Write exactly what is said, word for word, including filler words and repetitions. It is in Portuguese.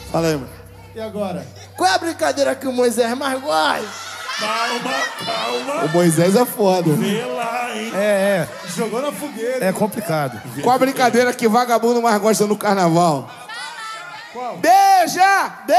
Fala aí, mano. E agora? Qual é a brincadeira que o Moisés mais gosta? Calma, calma. O Moisés é foda. Vê lá, hein? É, Jogou na fogueira. é. É complicado. Qual a brincadeira que vagabundo mais gosta no carnaval? Qual? Beija!